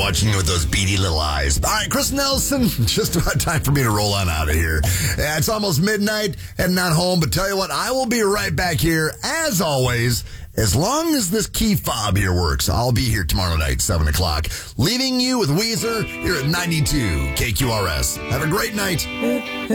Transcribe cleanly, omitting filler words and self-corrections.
watching you with those beady little eyes. All right, Chris Nelson, just about time for me to roll on out of here. Yeah, it's almost midnight, heading on home, but tell you what, I will be right back here, as always, as long as this key fob here works. I'll be here tomorrow night, 7 o'clock, leaving you with Weezer here at 92 KQRS. Have a great night.